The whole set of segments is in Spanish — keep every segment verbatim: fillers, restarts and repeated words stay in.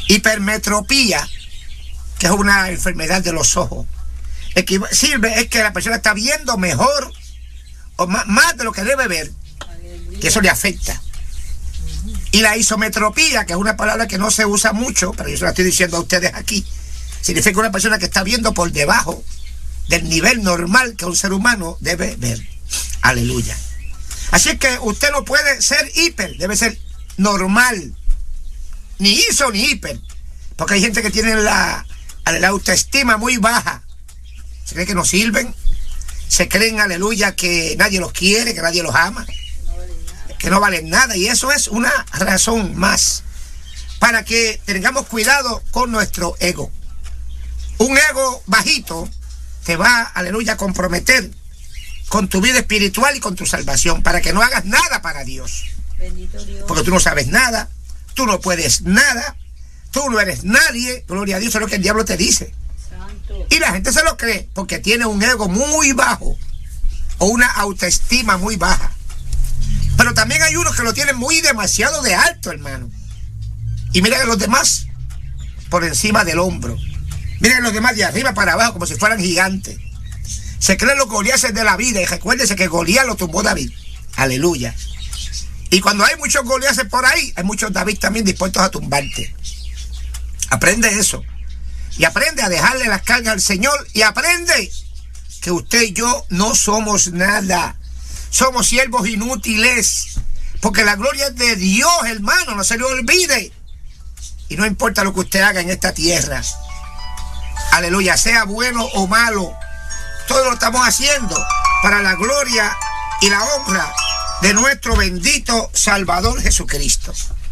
Hipermetropía, que es una enfermedad de los ojos. El que sirve es que la persona está viendo mejor o más, más de lo que debe ver, que eso le afecta. Y la isometropía, que es una palabra que no se usa mucho, pero yo se la estoy diciendo a ustedes aquí, significa una persona que está viendo por debajo del nivel normal que un ser humano debe ver. Aleluya. Así que usted no puede ser hiper, debe ser normal. Ni iso ni hiper. Porque hay gente que tiene la, la autoestima muy baja. Se creen que no sirven. Se creen, aleluya, que nadie los quiere, que nadie los ama, que no valen nada. Y eso es una razón más para que tengamos cuidado con nuestro ego. Un ego bajito te va, aleluya, a comprometer con tu vida espiritual y con tu salvación, para que no hagas nada para Dios. Bendito Dios. Porque tú no sabes nada, tú no puedes nada, tú no eres nadie. Gloria a Dios, es lo que el diablo te dice. Santo. Y la gente se lo cree porque tiene un ego muy bajo o una autoestima muy baja. Pero también hay unos que lo tienen muy demasiado de alto, hermano. Y miren a los demás por encima del hombro. Miren a los demás de arriba para abajo como si fueran gigantes. Se creen los Goliases de la vida. Y recuérdense que Goliat lo tumbó David. Aleluya. Y cuando hay muchos Goliases por ahí, hay muchos David también dispuestos a tumbarte. Aprende eso. Y aprende a dejarle las cargas al Señor. Y aprende que usted y yo no somos nada. Somos siervos inútiles. Porque la gloria es de Dios, hermano. No se le olvide. Y no importa lo que usted haga en esta tierra. Aleluya. Sea bueno o malo. Todo lo estamos haciendo para la gloria y la honra de nuestro bendito Salvador Jesucristo.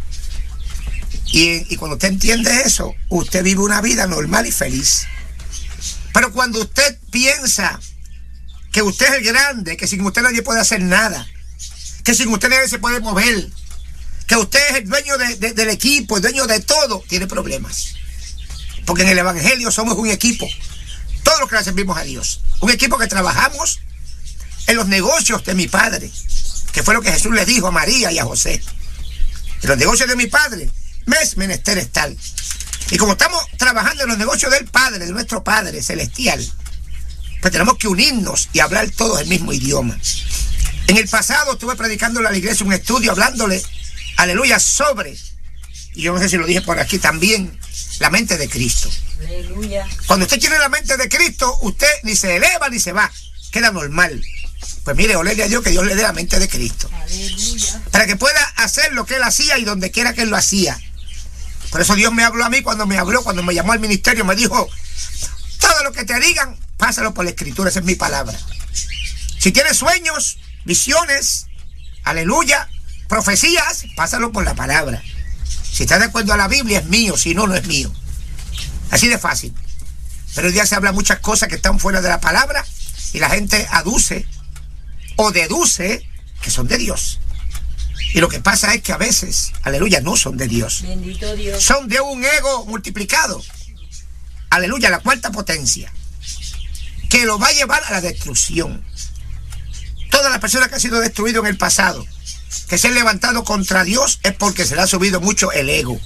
Y, y cuando usted entiende eso, usted vive una vida normal y feliz. Pero cuando usted piensa que usted es el grande, que sin usted nadie puede hacer nada, que sin usted nadie se puede mover, que usted es el dueño de, de, del equipo, el dueño de todo, tiene problemas. Porque en el Evangelio somos un equipo. Todos los que le servimos a Dios. Un equipo que trabajamos en los negocios de mi Padre, que fue lo que Jesús le dijo a María y a José. En los negocios de mi Padre me es menester estar. Y como estamos trabajando en los negocios del Padre, de nuestro Padre celestial, pues tenemos que unirnos y hablar todos el mismo idioma. En el pasado estuve predicando en la iglesia un estudio, hablándole, aleluya, sobre, y yo no sé si lo dije por aquí también, la mente de Cristo. Aleluya. Cuando usted tiene la mente de Cristo, usted ni se eleva ni se va, queda normal. Pues mire, oléle a Dios que Dios le dé la mente de Cristo. Aleluya. Para que pueda hacer lo que él hacía y donde quiera que él lo hacía. Por eso Dios me habló a mí cuando me habló, cuando me llamó al ministerio, me dijo, todo lo que te digan, pásalo por la Escritura, esa es mi palabra. Si tienes sueños, visiones, aleluya, profecías, pásalo por la palabra. Si estás de acuerdo a la Biblia, es mío, si no, no es mío. Así de fácil. Pero hoy día se habla muchas cosas que están fuera de la palabra y la gente aduce o deduce que son de Dios. Y lo que pasa es que a veces, aleluya, no son de Dios. Bendito Dios. Son de un ego multiplicado. Aleluya, la cuarta potencia, que lo va a llevar a la destrucción. Todas las personas que han sido destruidas en el pasado, que se han levantado contra Dios, es porque se le ha subido mucho el ego.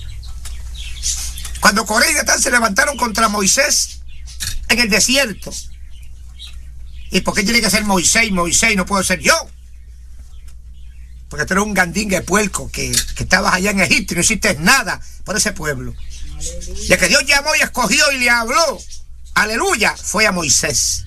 Cuando Coré y Datán se levantaron contra Moisés en el desierto, ¿y por qué tiene que ser Moisés, Moisés, no puedo ser yo? Porque tú eres un gandingue puerco que, que estabas allá en Egipto y no hiciste nada por ese pueblo. Aleluya. Y el que Dios llamó y escogió y le habló, aleluya, fue a Moisés.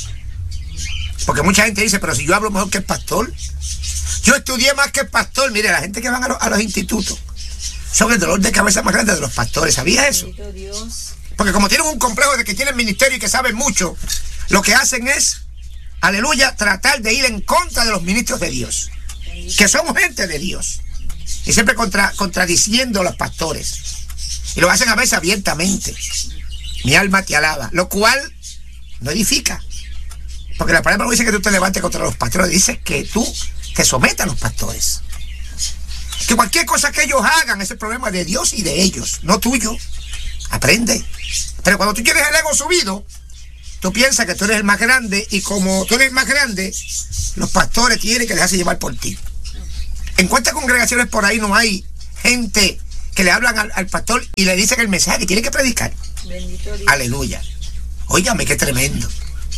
Porque mucha gente dice, pero si yo hablo mejor que el pastor, yo estudié más que el pastor. Mire, la gente que van a los, a los institutos son el dolor de cabeza más grande de los pastores. ¿Sabías eso? Dios. Porque como tienen un complejo de que tienen ministerio y que saben mucho, lo que hacen es, aleluya, tratar de ir en contra de los ministros de Dios, que son gente de Dios, y siempre contra, contradiciendo a los pastores, y lo hacen a veces abiertamente. Mi alma te alaba, lo cual no edifica, porque la palabra no dice que tú te levantes contra los pastores, dice que tú te sometas a los pastores, que cualquier cosa que ellos hagan es el problema de Dios y de ellos, no tuyo. Aprende. Pero cuando tú tienes el ego subido, tú piensas que tú eres el más grande, y como tú eres el más grande, los pastores tienen que dejarse llevar por ti. En cuántas congregaciones por ahí no hay gente que le hablan al, al pastor y le dicen el mensaje que tiene que predicar. Bendito Dios. Aleluya. Óigame, qué tremendo.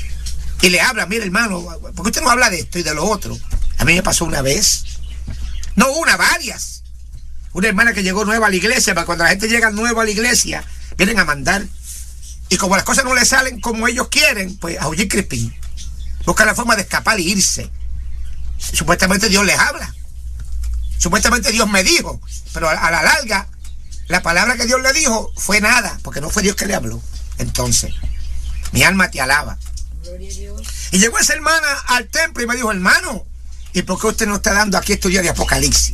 Y le hablan, mire hermano, ¿por qué usted no habla de esto y de lo otro? A mí me pasó una vez. No una, varias. Una hermana que llegó nueva a la iglesia, para cuando la gente llega nueva a la iglesia, vienen a mandar. Y como las cosas no le salen como ellos quieren, pues a huir crispín. Buscan la forma de escapar y irse. Supuestamente Dios les habla. Supuestamente Dios me dijo. Pero a, a la larga, la palabra que Dios le dijo fue nada, porque no fue Dios que le habló. Entonces, mi alma te alaba. Gloria a Dios. Y llegó esa hermana al templo y me dijo, hermano, ¿y por qué usted no está dando aquí estudios de Apocalipsis?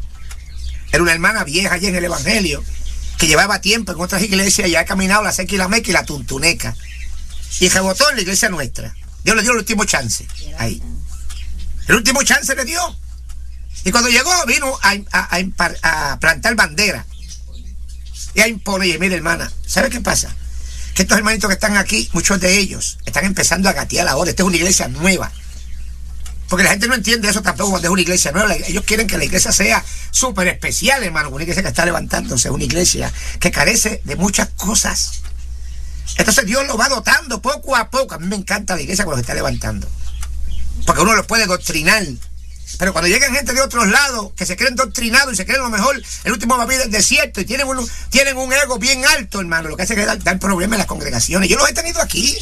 Era una hermana vieja allí en el Evangelio, que llevaba tiempo en otras iglesias y ha caminado la Seca y la Meca y la Tuntuneca. Y rebotó en la iglesia nuestra. Dios le dio el último chance. Ahí. El último chance le dio. Y cuando llegó, vino a, a, a, a plantar bandera. Y a imponer. Y mire, hermana, ¿sabe qué pasa? Que estos hermanitos que están aquí, muchos de ellos, están empezando a gatear ahora. Esta es una iglesia nueva. Porque la gente no entiende eso tampoco cuando es una iglesia nueva. Ellos quieren que la iglesia sea súper especial, hermano. Una iglesia que está levantándose, una iglesia que carece de muchas cosas. Entonces Dios lo va dotando poco a poco. A mí me encanta la iglesia cuando se está levantando. Porque uno los puede doctrinar. Pero cuando llegan gente de otros lados que se creen doctrinados y se creen lo mejor, el último va a vivir del desierto y tienen un, tienen un ego bien alto, hermano. Lo que hace es dar, dar problemas en las congregaciones. Yo los he tenido aquí.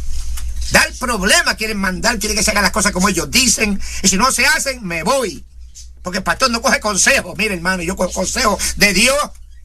Dar problemas, quieren mandar, quieren que se hagan las cosas como ellos dicen. Y si no se hacen, me voy. Porque el pastor no coge consejos. Mire, hermano, yo cojo consejos de Dios.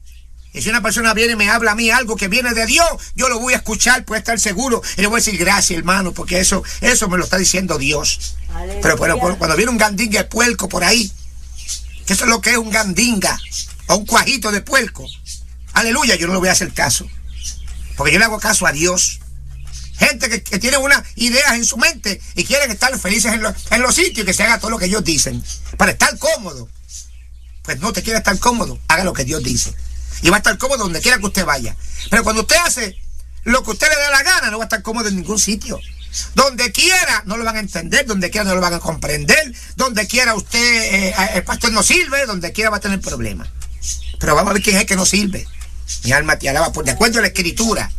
Y si una persona viene y me habla a mí algo que viene de Dios, yo lo voy a escuchar, puede estar seguro. Y le voy a decir gracias, hermano, porque eso, eso me lo está diciendo Dios. Aleluya. Pero, pero cuando viene un gandinga de puerco por ahí, que eso es lo que es un gandinga, o un cuajito de puerco, aleluya, yo no le voy a hacer caso. Porque yo le hago caso a Dios. Gente que, que tiene unas ideas en su mente y quieren estar felices en, lo, en los sitios y que se haga todo lo que ellos dicen. Para estar cómodo. Pues no te quiere estar cómodo, haga lo que Dios dice. Y va a estar cómodo donde quiera que usted vaya. Pero cuando usted hace lo que usted le dé la gana, no va a estar cómodo en ningún sitio. Donde quiera no lo van a entender, donde quiera no lo van a comprender, donde quiera usted, eh, el pastor no sirve, donde quiera va a tener problemas. Pero vamos a ver quién es el que no sirve. Mi alma te alaba, por de acuerdo a la escritura.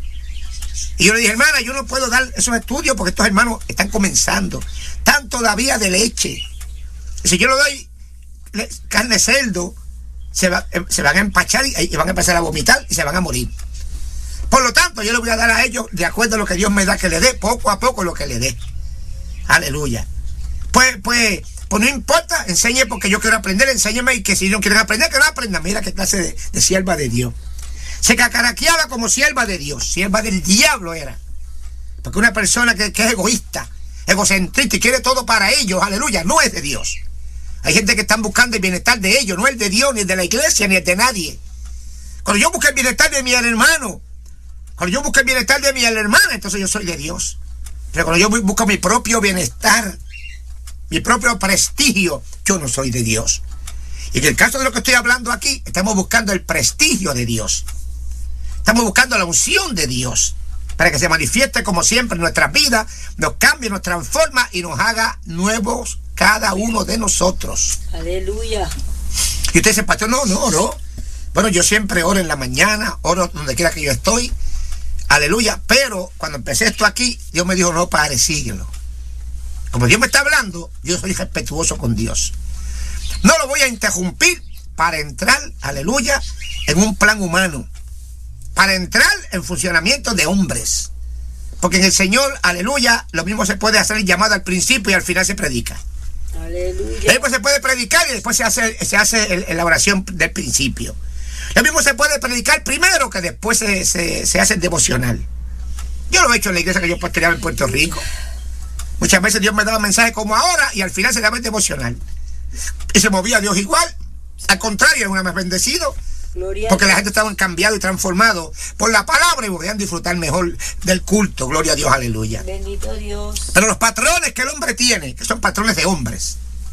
Y yo le dije, hermana, yo no puedo dar esos estudios porque estos hermanos están comenzando. Están todavía de leche. Y si yo le doy carne de cerdo, se, va, se van a empachar y, y van a empezar a vomitar y se van a morir. Por lo tanto, yo le voy a dar a ellos de acuerdo a lo que Dios me da que le dé, poco a poco lo que le dé. Aleluya. Pues, pues, pues no importa, enseñe porque yo quiero aprender, enséñeme y que si no quieren aprender, que no aprendan. Mira qué clase de, de sierva de Dios. Se cacaraqueaba como sierva de Dios, sierva del diablo era. Porque una persona que, que es egoísta, egocentrista y quiere todo para ellos, aleluya, no es de Dios. Hay gente que están buscando el bienestar de ellos, no el de Dios, ni el de la iglesia, ni el de nadie. Cuando yo busco el bienestar de mi hermano, cuando yo busco el bienestar de mi hermana, entonces yo soy de Dios. Pero cuando yo busco mi propio bienestar, mi propio prestigio, yo no soy de Dios. Y en el caso de lo que estoy hablando aquí, estamos buscando el prestigio de Dios. Estamos buscando la unción de Dios para que se manifieste como siempre en nuestras vidas, nos cambie, nos transforma y nos haga nuevos cada uno de nosotros. Aleluya. Y usted dice, pastor, no, no oro. Bueno, yo siempre oro en la mañana, oro donde quiera que yo estoy. Aleluya. Pero cuando empecé esto aquí, Dios me dijo, no pare, síguelo. Como Dios me está hablando, yo soy respetuoso con Dios. No lo voy a interrumpir para entrar, aleluya, en un plan humano. Para entrar en funcionamiento de hombres. Porque en el Señor, aleluya, lo mismo se puede hacer el llamado al principio y al final se predica. Aleluya. Después se puede predicar y después se hace, se hace el, la oración del principio. Lo mismo se puede predicar primero que después se, se, se hace el devocional. Yo lo he hecho en la iglesia que yo pastoreaba en Puerto Rico. Muchas veces Dios me daba mensajes como ahora y al final se daba el devocional. Y se movía Dios igual. Al contrario, era una más bendecido. Gloria porque la gente estaba cambiado y transformado por la palabra y podían disfrutar mejor del culto. Gloria a Dios, aleluya. Bendito Dios. Pero los patrones que el hombre tiene, que son patrones de hombres,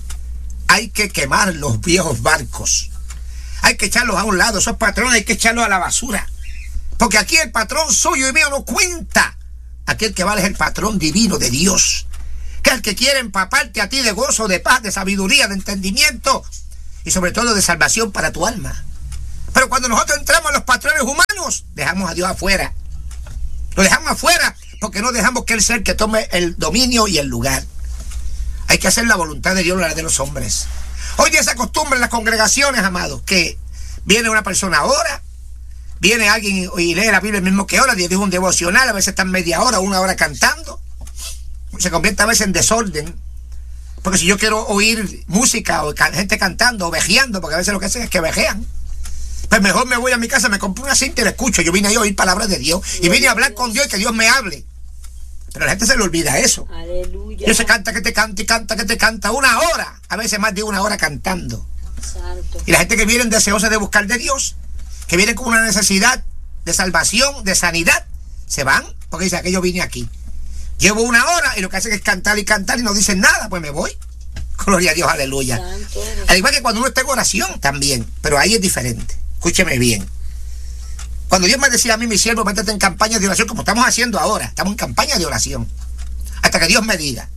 hay que quemar los viejos barcos. Hay que echarlos a un lado. Esos patrones hay que echarlos a la basura. Porque aquí el patrón suyo y mío no cuenta. Aquel que vale es el patrón divino de Dios. Que es el que quiere empaparte a ti de gozo, de paz, de sabiduría, de entendimiento y sobre todo de salvación para tu alma. Pero cuando nosotros entramos a los patrones humanos, dejamos a Dios afuera. Lo dejamos afuera porque no dejamos que Él sea el que tome el dominio y el lugar. Hay que hacer la voluntad de Dios, la de los hombres. Hoy día se acostumbra en las congregaciones, amados, que viene una persona ahora, viene alguien y lee la Biblia el mismo que ahora, dice un devocional, a veces están media hora, una hora cantando. Se convierte a veces en desorden. Porque si yo quiero oír música o gente cantando o vejeando, porque a veces lo que hacen es que vejean, pues mejor me voy a mi casa, me compro una cinta y la escucho. Yo vine ahí a oír palabras de Dios y vine a hablar con Dios y que Dios me hable. Pero a la gente se le olvida eso. Aleluya. Dios se canta que te canta y canta que te canta una hora, a veces más de una hora cantando. Santo. Y la gente que viene deseosa de buscar de Dios, que viene con una necesidad de salvación, de sanidad, se van porque dice que yo vine aquí. Llevo una hora y lo que hacen es cantar y cantar y no dicen nada, pues me voy. Gloria a Dios, aleluya. Santo. Al igual que cuando uno está en oración también, pero ahí es diferente. Escúcheme bien. Cuando Dios me decía a mí, mi siervo, métete en campaña de oración, como estamos haciendo ahora, estamos en campaña de oración, hasta que Dios me diga.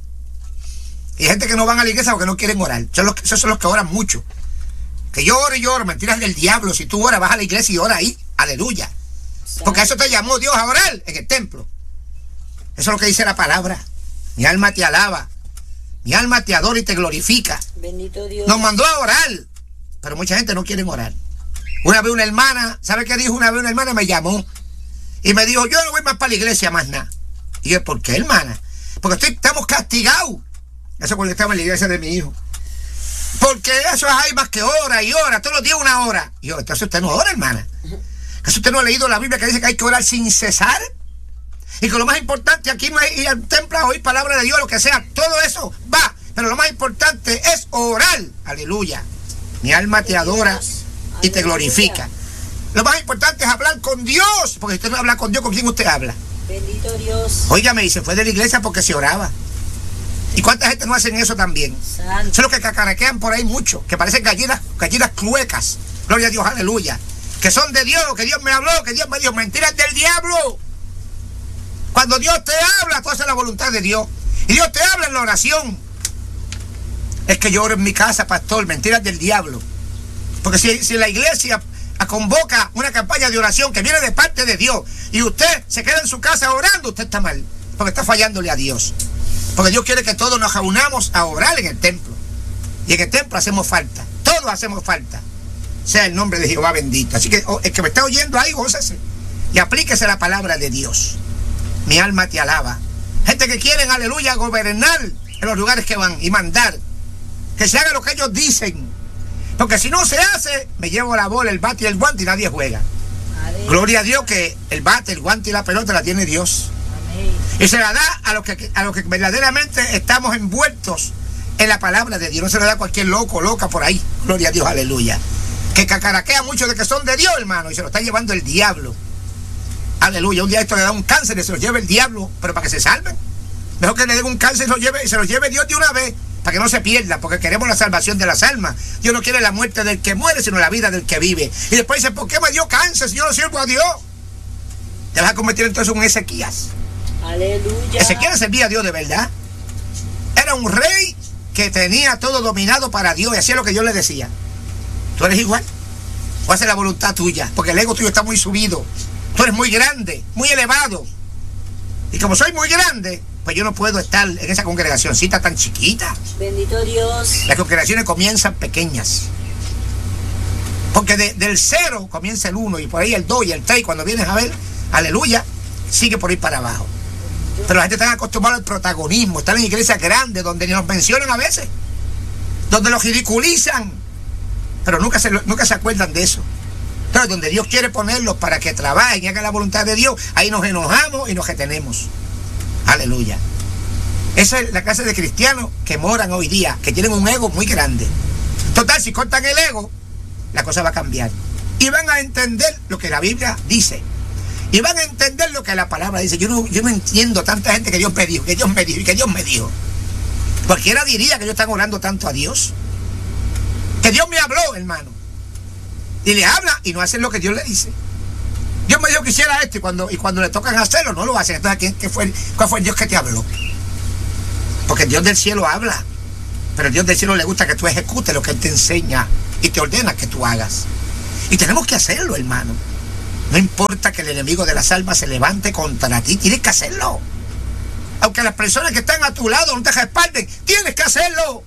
Y hay gente que no van a la iglesia porque no quieren orar. Son los, esos son los que oran mucho. Que yo oro y yo oro, mentiras del diablo. Si tú oras, vas a la iglesia y oras ahí, aleluya. Porque a eso te llamó Dios a orar en el templo. Eso es lo que dice la palabra. Mi alma te alaba, mi alma te adora y te glorifica. Bendito Dios. Nos mandó a orar, pero mucha gente no quiere orar. Una vez una hermana, ¿sabe qué dijo? Una vez una hermana me llamó y me dijo, yo no voy más para la iglesia, más nada. Y yo, ¿por qué, hermana? Porque estoy, estamos castigados. Eso cuando estaba en la iglesia de mi hijo. Porque eso hay más que hora y hora, todos los días una hora. Y yo, entonces usted no ora, hermana. ¿Acaso usted no ha leído la Biblia que dice que hay que orar sin cesar? Y que lo más importante aquí no es ir al templo a oír palabra de Dios, lo que sea, todo eso va. Pero lo más importante es orar. Aleluya. Mi alma te adora y te glorifica. Lo más importante es hablar con Dios, porque si usted no habla con Dios, ¿con quién usted habla? Bendito Dios. Óigame, y se fue de la iglesia porque se oraba. ¿Y cuánta gente no hacen eso también? Santo. Son los que cacaraquean por ahí mucho, que parecen gallinas, gallinas cluecas. Gloria a Dios, aleluya. Que son de Dios, que Dios me habló, que Dios me dijo, mentiras del diablo. Cuando Dios te habla, tú haces la voluntad de Dios. Y Dios te habla en la oración. Es que yo oro en mi casa, pastor, mentiras del diablo. Porque si, si la iglesia convoca una campaña de oración que viene de parte de Dios y usted se queda en su casa orando, usted está mal, porque está fallándole a Dios. Porque Dios quiere que todos nos reunamos a orar en el templo. Y en el templo hacemos falta. Todos hacemos falta. Sea el nombre de Jehová bendito. Así que oh, el que me está oyendo ahí, gócese. Y aplíquese la palabra de Dios. Mi alma te alaba. Gente que quieren, aleluya, gobernar en los lugares que van y mandar. Que se haga lo que ellos dicen. Porque si no se hace, me llevo la bola, el bate y el guante y nadie juega. Amén. Gloria a Dios que el bate, el guante y la pelota la tiene Dios. Amén. Y se la da a los que, a los que verdaderamente estamos envueltos en la palabra de Dios. No se la da a cualquier loco, loca por ahí. Gloria a Dios, aleluya. Que cacaraquea mucho de que son de Dios, hermano, y se lo está llevando el diablo. Aleluya. Un día esto le da un cáncer y se lo lleve el diablo, pero para que se salven. Mejor que le den un cáncer y, lo lleve, y se lo lleve Dios de una vez, para que no se pierda, porque queremos la salvación de las almas. Dios no quiere la muerte del que muere, sino la vida del que vive. Y después dice, ¿por qué me dio cáncer si yo no sirvo a Dios? Te vas a convertir entonces en un Ezequías. Aleluya. Ezequías servía a Dios de verdad. Era un rey que tenía todo dominado para Dios y hacía lo que Dios le decía. Tú eres igual. O haces la voluntad tuya, porque el ego tuyo está muy subido. Tú eres muy grande, muy elevado. Y como soy muy grande, pues yo no puedo estar en esa congregacioncita tan chiquita. Bendito Dios. Las congregaciones comienzan pequeñas. Porque de, del cero comienza el uno, y por ahí el dos y el tres, y cuando vienes a ver, aleluya, sigue por ahí para abajo. Pero la gente está acostumbrada al protagonismo, están en iglesias grandes donde ni los mencionan a veces, donde los ridiculizan, pero nunca se, nunca se acuerdan de eso. Entonces, donde Dios quiere ponerlos para que trabajen y hagan la voluntad de Dios, ahí nos enojamos y nos retenemos. Aleluya. Esa es la clase de cristianos que moran hoy día, que tienen un ego muy grande. Total, si cortan el ego, la cosa va a cambiar. Y van a entender lo que la Biblia dice. Y van a entender lo que la palabra dice. Yo no, yo no entiendo tanta gente que Dios me dijo, que Dios me dijo y que Dios me dijo. Cualquiera diría que ellos están orando tanto a Dios. Que Dios me habló, hermano. Y le habla y no hacen lo que Dios le dice. Dios me dijo que hiciera esto y cuando, y cuando le tocan hacerlo, no lo hacen. Entonces, ¿quién, qué fue, ¿cuál fue el Dios que te habló? Porque el Dios del cielo habla. Pero el Dios del cielo le gusta que tú ejecutes lo que Él te enseña y te ordena que tú hagas. Y tenemos que hacerlo, hermano. No importa que el enemigo de las almas se levante contra ti, tienes que hacerlo. Aunque las personas que están a tu lado no te respalden, tienes que hacerlo.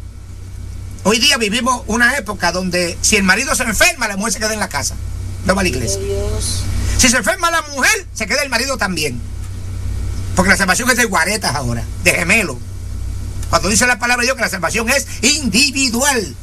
Hoy día vivimos una época donde si el marido se enferma, la mujer se queda en la casa, no va a la iglesia. Si se enferma la mujer, se queda el marido también. Porque la salvación es de guaretas ahora, de gemelo. Cuando dice la palabra de Dios que la salvación es individual.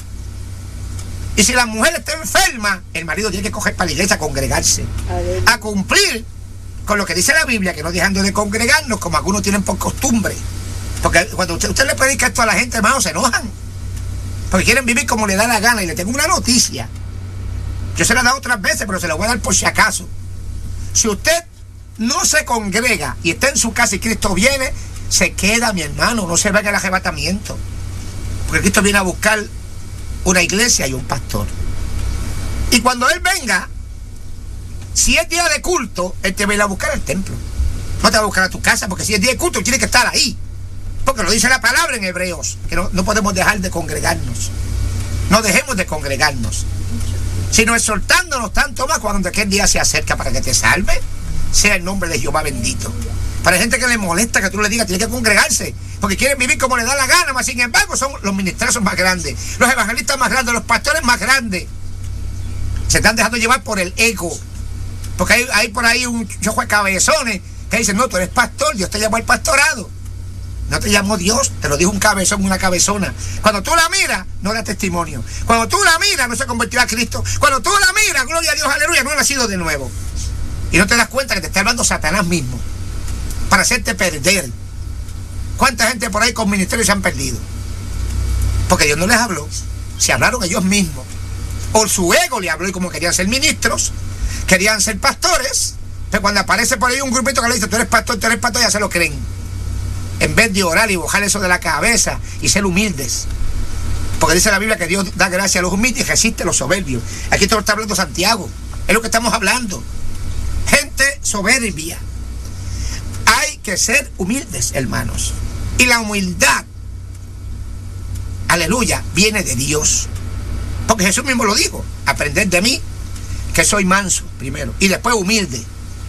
Y si la mujer está enferma, el marido tiene que coger para la iglesia a congregarse, a cumplir con lo que dice la Biblia, que no dejando de congregarnos como algunos tienen por costumbre. Porque cuando usted, usted le predica esto a la gente, hermano, se enojan. Porque quieren vivir como le da la gana. Y le tengo una noticia. Yo se la he dado otras veces, pero se la voy a dar por si acaso. Si usted no se congrega y está en su casa y Cristo viene, se queda, mi hermano, no se vaya el arrebatamiento. Porque Cristo viene a buscar una iglesia y un pastor. Y cuando Él venga, si es día de culto, Él te va a ir a buscar al templo. No te va a buscar a tu casa, porque si es día de culto, tiene que estar ahí. Porque lo dice la palabra en Hebreos, que no, no podemos dejar de congregarnos. No dejemos de congregarnos, sino exhortándonos tanto más cuando aquel día se acerca para que te salve. Sea el nombre de Jehová bendito. Para gente que le molesta que tú le digas, tiene que congregarse, porque quieren vivir como le da la gana, mas sin embargo son los ministros más grandes, los evangelistas más grandes, los pastores más grandes. Se están dejando llevar por el ego. Porque hay, hay por ahí un chojo de cabezones que dicen, no, tú eres pastor, Dios te llamó al pastorado. No te llamó Dios, te lo dijo un cabezón, una cabezona. Cuando tú la miras, no da testimonio. Cuando tú la miras, no se convirtió a Cristo. Cuando tú la miras, gloria a Dios, aleluya, no ha nacido de nuevo. Y no te das cuenta que te está hablando Satanás mismo, para hacerte perder. ¿Cuánta gente por ahí con ministerios se han perdido? Porque Dios no les habló, se hablaron ellos mismos. O su ego le habló y como querían ser ministros, querían ser pastores, pero cuando aparece por ahí un grupito que le dice, tú eres pastor, tú eres pastor, ya se lo creen. En vez de orar y bajar eso de la cabeza y ser humildes. Porque dice la Biblia que Dios da gracia a los humildes y resiste a los soberbios. Aquí te lo está hablando Santiago. Es lo que estamos hablando. Gente soberbia. Hay que ser humildes, hermanos. Y la humildad, aleluya, viene de Dios. Porque Jesús mismo lo dijo. Aprended de mí, que soy manso, primero. Y después humilde.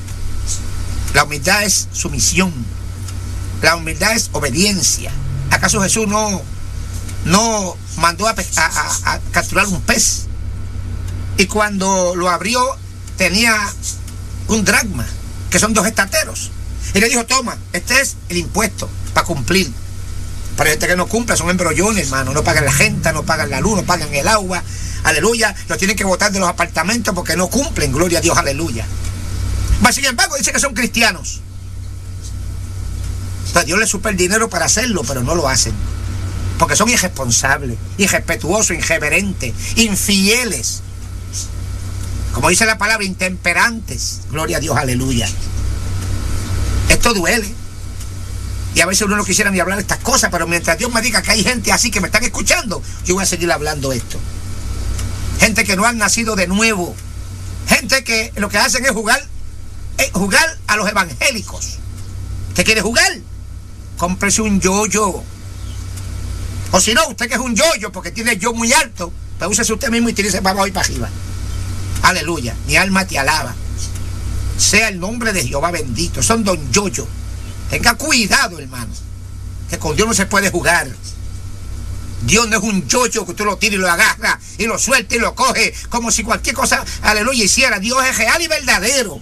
La humildad es sumisión. La humildad es obediencia. ¿Acaso Jesús no, no mandó a, a, a, a capturar un pez? Y cuando lo abrió tenía un dracma, que son dos estateros. Y le dijo, toma, este es el impuesto para cumplir. Para gente que no cumple, son embrollones, hermano. No pagan la gente, no pagan la luz, no pagan el agua. Aleluya. Los tienen que botar de los apartamentos porque no cumplen. Gloria a Dios, aleluya. Mas sin embargo, dice que son cristianos. Entonces Dios les supe el dinero para hacerlo, pero no lo hacen. Porque son irresponsables, irrespetuosos, irreverentes, infieles. Como dice la palabra, intemperantes. Gloria a Dios, aleluya. Esto duele. Y a veces uno no quisiera ni hablar de estas cosas, pero mientras Dios me diga que hay gente así que me están escuchando, yo voy a seguir hablando esto. Gente que no han nacido de nuevo. Gente que lo que hacen es jugar, es jugar a los evangélicos. ¿Usted quiere jugar? Cómprese un yo-yo. O si no, usted que es un yo-yo porque tiene el yo muy alto, pues úsese usted mismo y tírese para abajo y para arriba. Aleluya. Mi alma te alaba. Sea el nombre de Jehová bendito. Son don yo-yo. Tenga cuidado, hermano, que con Dios no se puede jugar. Dios no es un yo-yo que tú lo tiras y lo agarras y lo sueltas y lo coges como si cualquier cosa, aleluya, hiciera. Dios es real y verdadero.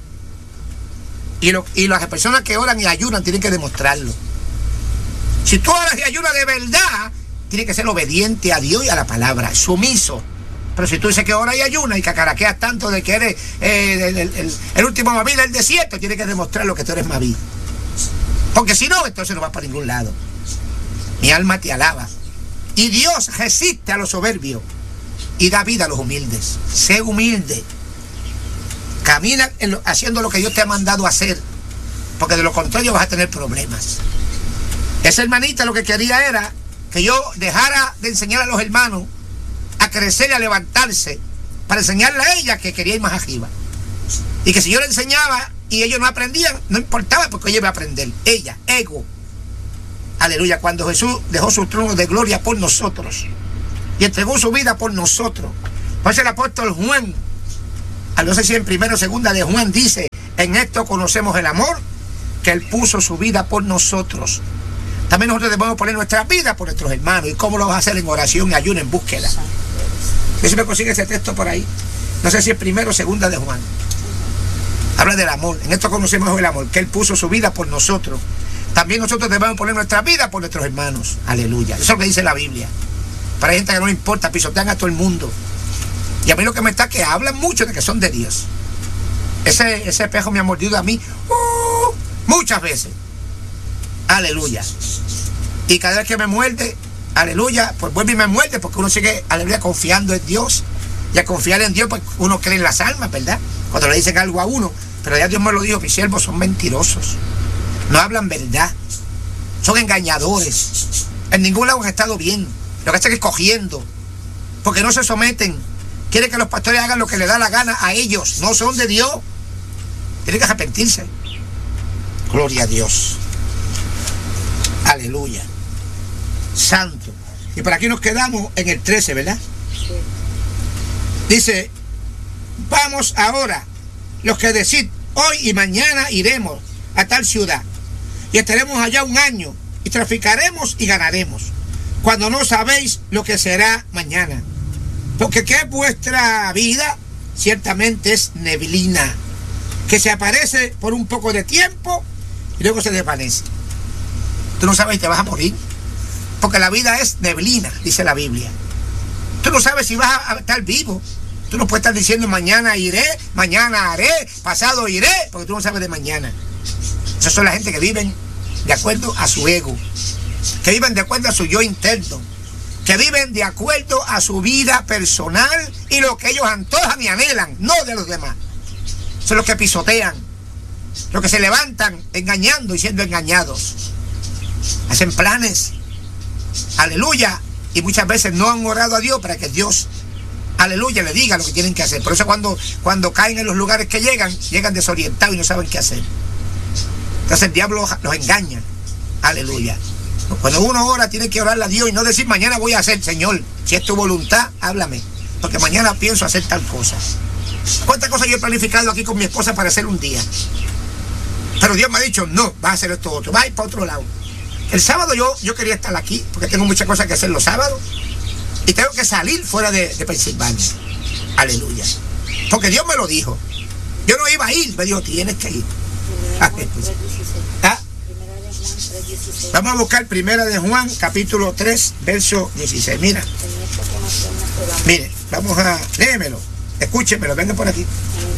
Y, lo, y las personas que oran y ayunan tienen que demostrarlo. Si tú oras y ayunas de verdad, tienes que ser obediente a Dios y a la palabra, sumiso. Pero si tú dices que oras y ayunas y cacaraqueas tanto de que eres eh, el, el, el, el último Maví del desierto, tienes que demostrar lo que tú eres Maví. Porque si no, entonces no vas para ningún lado. Mi alma te alaba. Y Dios resiste a los soberbios y da vida a los humildes. Sé humilde. Camina en lo, haciendo lo que Dios te ha mandado hacer, porque de lo contrario vas a tener problemas. Esa hermanita lo que quería era que yo dejara de enseñar a los hermanos a crecer y a levantarse, para enseñarle a ella que quería ir más arriba. Y que si yo le enseñaba y ellos no aprendían, no importaba porque ella iba a aprender. Ella, ego. Aleluya. Cuando Jesús dejó su trono de gloria por nosotros y entregó su vida por nosotros. Por eso el apóstol Juan no sé si en primero o segunda de Juan dice, en esto conocemos el amor, que Él puso su vida por nosotros. También nosotros debemos poner nuestra vida por nuestros hermanos. ¿Y cómo lo vas a hacer? En oración y ayuno, en búsqueda. A ver si me consigue ese texto por ahí. No sé si es primero o segunda de Juan. Habla del amor. En esto conocemos el amor, que Él puso su vida por nosotros. También nosotros debemos poner nuestra vida por nuestros hermanos. Aleluya. Eso es lo que dice la Biblia. Para gente que no le importa, pisotean a todo el mundo. Y a mí lo que me está que hablan mucho de que son de Dios. Ese, ese espejo me ha mordido a mí uh, muchas veces. Aleluya. Y cada vez que me muerde, aleluya, pues vuelve y me muerde, porque uno sigue, aleluya, confiando en Dios. Y a confiar en Dios, pues uno cree en las almas, ¿verdad? Cuando le dicen algo a uno. Pero ya Dios me lo dijo, mis siervos son mentirosos. No hablan verdad. Son engañadores. En ningún lado han estado bien. Lo que hacen es cogiendo. Porque no se someten. Quieren que los pastores hagan lo que les da la gana a ellos. No son de Dios. Tienen que arrepentirse. Gloria a Dios. Aleluya. Santo. Y por aquí nos quedamos en el trece, ¿verdad? Sí. Dice, vamos ahora, los que decid, hoy y mañana iremos a tal ciudad y estaremos allá un año y traficaremos y ganaremos, cuando no sabéis lo que será mañana. Porque que vuestra vida ciertamente es neblina, que se aparece por un poco de tiempo y luego se desvanece. Tú no sabes si te vas a morir, porque la vida es neblina, dice la Biblia. Tú no sabes si vas a estar vivo. Tú no puedes estar diciendo mañana iré, mañana haré, pasado iré, porque tú no sabes de mañana. Esas son la gente que viven de acuerdo a su ego, que viven de acuerdo a su yo interno, que viven de acuerdo a su vida personal y lo que ellos antojan y anhelan, no de los demás. Son los que pisotean, los que se levantan engañando y siendo engañados. Hacen planes, aleluya, y muchas veces no han orado a Dios para que Dios, aleluya, le diga lo que tienen que hacer. Por eso cuando, cuando caen en los lugares que llegan, llegan desorientados y no saben qué hacer. Entonces el diablo los engaña, aleluya. Cuando uno ora, tiene que orarle a Dios y no decir mañana voy a hacer, Señor, si es tu voluntad, háblame, porque mañana pienso hacer tal cosa. ¿Cuántas cosas yo he planificado aquí con mi esposa para hacer un día? Pero Dios me ha dicho, no, vas a hacer esto otro, vas a ir para otro lado. El sábado yo, yo quería estar aquí, porque tengo muchas cosas que hacer los sábados, y tengo que salir fuera de, de Pensilvania. Aleluya. Porque Dios me lo dijo. Yo no iba a ir, me dijo, tienes que ir. Ah, ¿Ah? Vamos a buscar Primera de Juan, capítulo tres, verso dieciséis. Mira. Mire, vamos a... Léemelo. Escúchemelo, venga por aquí.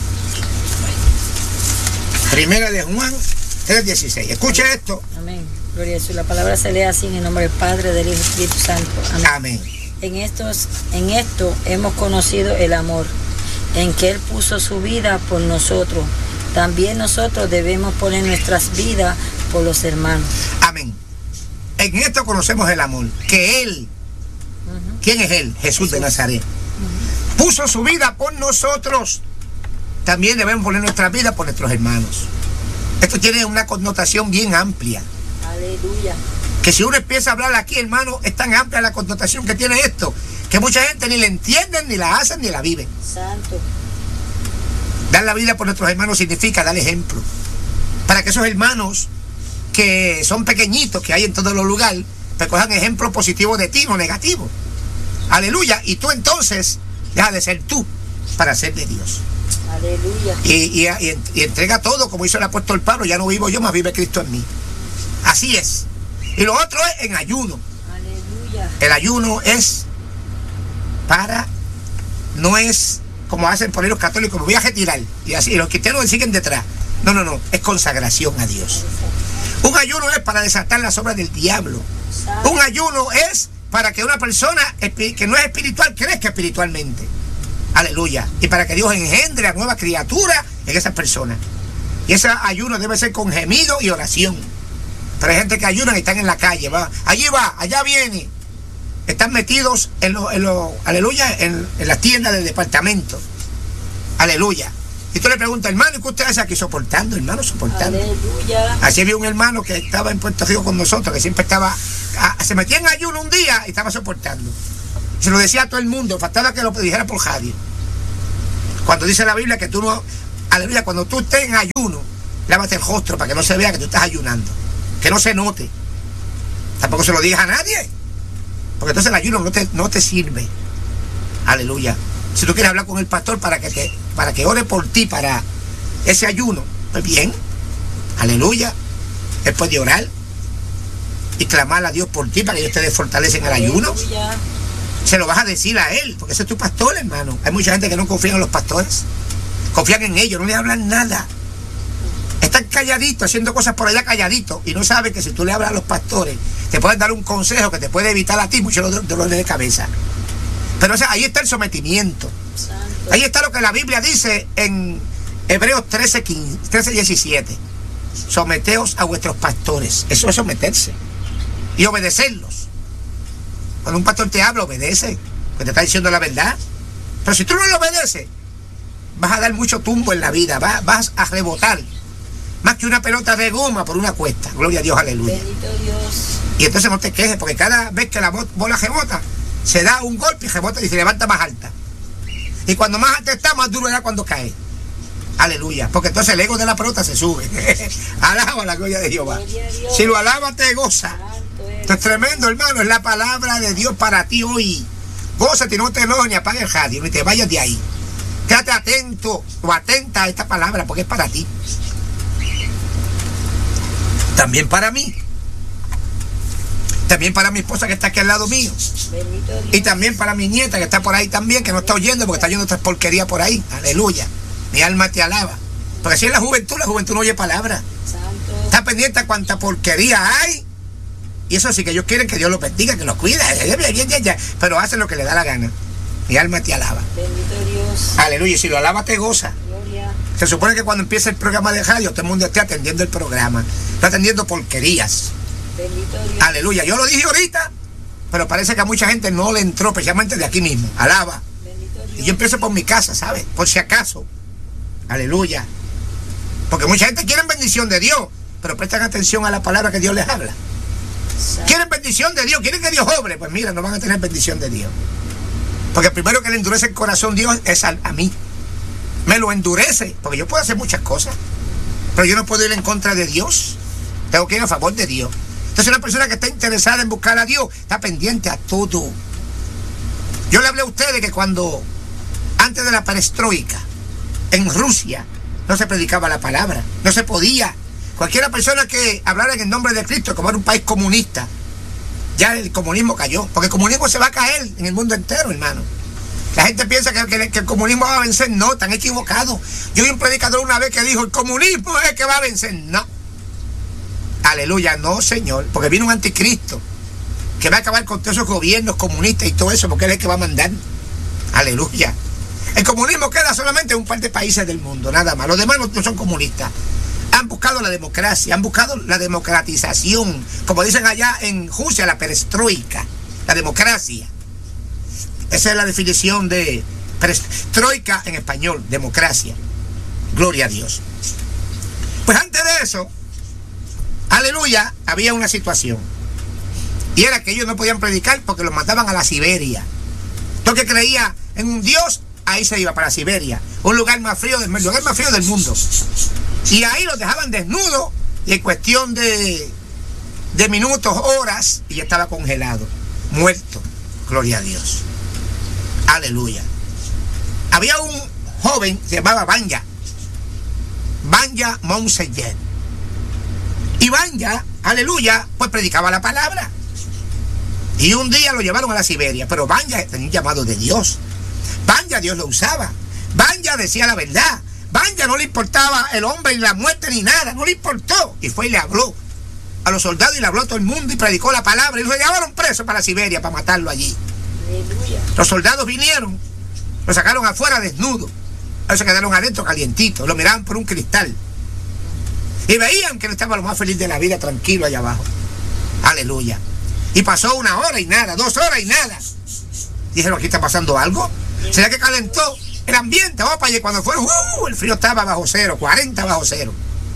Primera de Juan tres, dieciséis. Escuche esto. Amén. Gloria a Jesús. La palabra se lee así en el nombre del Padre, del Hijo y del Espíritu Santo. Amén. Amén. En, estos, en esto hemos conocido el amor, en que Él puso su vida por nosotros. También nosotros debemos poner nuestras vidas por los hermanos. Amén. En esto conocemos el amor, que Él, uh-huh. ¿quién es Él? Jesús, Jesús. de Nazaret. Uh-huh. Puso su vida por nosotros. También debemos poner nuestra vida por nuestros hermanos. Esto tiene una connotación bien amplia. Aleluya. Que si uno empieza a hablar aquí, hermano, es tan amplia la connotación que tiene esto, que mucha gente ni la entienden, ni la hacen, ni la viven. Santo. Dar la vida por nuestros hermanos significa dar ejemplo. Para que esos hermanos que son pequeñitos, que hay en todos los lugares, pues cojan ejemplos positivos de ti, no negativos. Aleluya. Y tú entonces deja de ser tú para ser de Dios. Aleluya. Y, y, y, y entrega todo, como hizo el apóstol Pablo, ya no vivo yo, más vive Cristo en mí. Así es. Y lo otro es en ayuno. Aleluya. El ayuno es para, no es como hacen por ahí los católicos, me voy a retirar, y así, y los cristianos siguen detrás. No, no, no, es consagración a Dios. Un ayuno es para desatar las obras del diablo. Un ayuno es para que una persona que no es espiritual crezca espiritualmente. Aleluya. Y para que Dios engendre a nueva criatura en esas personas. Y ese ayuno debe ser con gemido y oración. Pero hay gente que ayunan y están en la calle, va, allí va, allá viene. Están metidos en lo, en lo, aleluya, en, en las tiendas del departamento. Aleluya. Y tú le preguntas, hermano, ¿y qué usted hace aquí? Soportando, hermano, soportando. Aleluya. Así había un hermano que estaba en Puerto Rico con nosotros, que siempre estaba, a, se metía en ayuno un día y estaba soportando. Se lo decía a todo el mundo, faltaba que lo dijera por radio. Cuando dice la Biblia que tú no, aleluya, cuando tú estés en ayuno, lávate el rostro para que no se vea que tú estás ayunando, que no se note. Tampoco se lo digas a nadie, porque entonces el ayuno no te, no te sirve. Aleluya. Si tú quieres hablar con el pastor para que te, para que ore por ti para ese ayuno, pues bien, aleluya, él puede orar y clamar a Dios por ti para que Dios te dé fortaleza en el ayuno. Se lo vas a decir a él, porque ese es tu pastor, hermano. Hay mucha gente que no confía en los pastores, confían en ellos, no le hablan nada, están calladitos, haciendo cosas por allá calladitos, y no saben que si tú le hablas a los pastores te pueden dar un consejo que te puede evitar a ti muchos dolores de cabeza. Pero o sea, ahí está el sometimiento. Santo. Ahí está lo que la Biblia dice en Hebreos trece, quince, trece, diecisiete. Someteos a vuestros pastores. Eso es someterse y obedecerlos. Cuando un pastor te habla, obedece, porque te está diciendo la verdad. Pero si tú no lo obedeces, vas a dar mucho tumbo en la vida, vas, vas a rebotar más que una pelota de goma por una cuesta. Gloria a Dios, aleluya. Bendito Dios. Y entonces no te quejes, porque cada vez que la bola rebota, se da un golpe y rebota y se levanta más alta. Y cuando más alta está, más duro era cuando cae. Aleluya. Porque entonces el ego de la pelota se sube. Alaba la gloria de Jehová. Si lo alaba, te goza. Esto es tremendo, hermano. Es la palabra de Dios para ti hoy. Gózate y no te enojes ni apague el radio, ni te vayas de ahí. Quédate atento o atenta a esta palabra, porque es para ti. También para mí. También para mi esposa que está aquí al lado mío. Y también para mi nieta que está por ahí también, que no está oyendo porque está oyendo otras porquerías por ahí. Aleluya. Mi alma te alaba. Porque si es la juventud, la juventud no oye palabra. Santo. Está pendiente a cuánta porquería hay. Y eso sí que ellos quieren que Dios los bendiga, que los cuida. Pero hacen lo que le da la gana. Mi alma te alaba. Bendito Dios. Aleluya. Y si lo alaba, te goza. Gloria. Se supone que cuando empieza el programa de radio, todo el mundo esté atendiendo el programa. Está atendiendo porquerías. Bendito Dios. Aleluya. Yo lo dije ahorita, pero parece que a mucha gente no le entró, especialmente de aquí mismo. Alaba. Bendito Dios. Y yo empiezo por mi casa, ¿sabes? Por si acaso. Aleluya. Porque mucha gente quiere bendición de Dios, pero prestan atención a la palabra que Dios les habla. Santo. Quieren bendición de Dios, quieren que Dios obre. Pues mira, no van a tener bendición de Dios. Porque el primero que le endurece el corazón Dios es a, a mí. Me lo endurece, porque yo puedo hacer muchas cosas, pero yo no puedo ir en contra de Dios. Tengo que ir a favor de Dios. Entonces una persona que está interesada en buscar a Dios está pendiente a todo. Yo le hablé a ustedes que cuando, antes de la perestroika, en Rusia, no se predicaba la palabra, no se podía. Cualquiera persona que hablara en el nombre de Cristo, como era un país comunista, ya el comunismo cayó, porque el comunismo se va a caer en el mundo entero, hermano. La gente piensa que, que, que el comunismo va a vencer. No, están equivocados. Yo vi un predicador una vez que dijo, el comunismo es el que va a vencer. No. Aleluya, no, señor, porque viene un anticristo que va a acabar con todos esos gobiernos comunistas y todo eso, porque él es el que va a mandar. Aleluya. El comunismo queda solamente en un par de países del mundo, nada más. Los demás no, no son comunistas. Han buscado la democracia, han buscado la democratización, como dicen allá en Rusia, la perestroika, la democracia. Esa es la definición de perestroika en español, democracia. Gloria a Dios. Pues antes de eso, aleluya, había una situación. Y era que ellos no podían predicar porque los mandaban a la Siberia. Todo el que creía en un Dios, ahí se iba para Siberia, un lugar más frío del, el lugar más frío del mundo. Y ahí los dejaban desnudos y en cuestión de, de minutos, horas, y ya estaba congelado, muerto. Gloria a Dios. Aleluya. Había un joven, se llamaba Banja. Banja Monseyer. Y Banja, aleluya, pues predicaba la palabra. Y un día lo llevaron a la Siberia, pero Banja tenía un llamado de Dios. Banja Dios lo usaba. Banja decía la verdad. Banja no le importaba el hombre y la muerte ni nada, no le importó. Y fue y le habló a los soldados y le habló a todo el mundo y predicó la palabra. Y lo llevaron preso para Siberia para matarlo allí. Aleluya. Los soldados vinieron, lo sacaron afuera desnudo. Ellos se quedaron adentro calientitos, lo miraban por un cristal. Y veían que él estaba lo más feliz de la vida, tranquilo allá abajo. Aleluya. Y pasó una hora y nada, dos horas y nada. Dijeron, aquí está pasando algo. ¿Será que calentó el ambiente? Vamos para allá. Cuando fueron, uh, el frío estaba bajo cero, cuarenta bajo cero.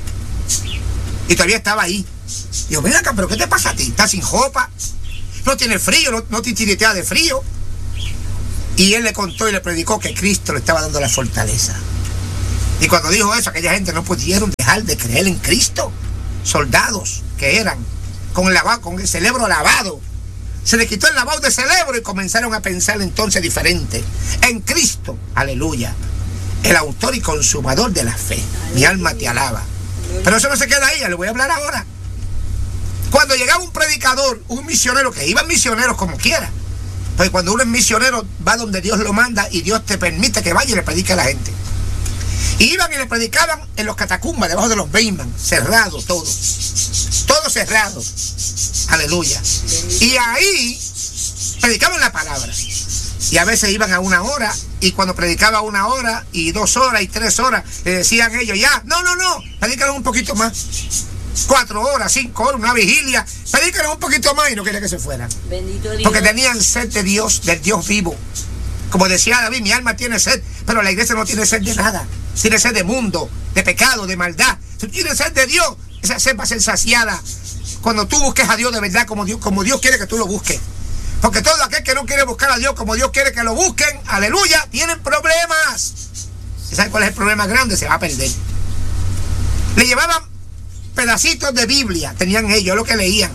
Y todavía estaba ahí. Digo, ven acá, pero ¿qué te pasa a ti? ¿Estás sin ropa? No tienes frío, no, no te tiritea de frío. Y él le contó y le predicó que Cristo le estaba dando la fortaleza. Y cuando dijo eso, aquella gente no pudieron dejar de creer en Cristo. Soldados que eran, con el lavado, con el cerebro lavado. Se le quitó el lavado de cerebro y comenzaron a pensar entonces diferente. En Cristo, aleluya, el autor y consumador de la fe. Aleluya. Mi alma te alaba. Aleluya. Pero eso no se queda ahí, ya le voy a hablar ahora. Cuando llegaba un predicador, un misionero, que iban misioneros como quiera. Porque cuando uno es misionero, va donde Dios lo manda y Dios te permite que vaya y le predique a la gente. Y iban y le predicaban en los catacumbas, debajo de los Beyman, cerrado todo. Todo cerrado. Aleluya. Y ahí predicaban la palabra. Y a veces iban a una hora, y cuando predicaba una hora, y dos horas, y tres horas, le decían ellos, ya, no, no, no, predícanos un poquito más. Cuatro horas, cinco horas, una vigilia, predícanos un poquito más, y no quería que se fueran. Bendito Dios. Porque tenían sed de Dios, del Dios vivo. Como decía David, mi alma tiene sed, pero la iglesia no tiene sed de nada. Tiene sed de mundo, de pecado, de maldad. Si tú tienes sed de Dios, esa sed va a ser saciada cuando tú busques a Dios de verdad, como Dios, como Dios quiere que tú lo busques. Porque todo aquel que no quiere buscar a Dios como Dios quiere que lo busquen, aleluya, tienen problemas. ¿Saben cuál es el problema grande? Se va a perder. Le llevaban pedacitos de Biblia, tenían ellos, lo que leían.